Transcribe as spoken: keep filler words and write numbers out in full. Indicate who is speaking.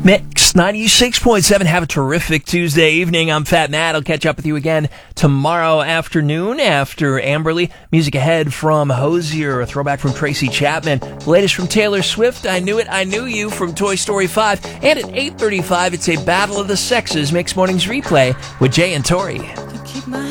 Speaker 1: Mix ninety-six point seven. Have a terrific Tuesday evening. I'm Fat Matt. I'll catch up with you again tomorrow afternoon after Amberly. Music ahead from Hozier, a throwback from Tracy Chapman. The latest from Taylor Swift, I Knew It, I Knew You from Toy Story five. And at eight thirty-five, it's a Battle of the Sexes Mix Mornings replay with Jay and Tori.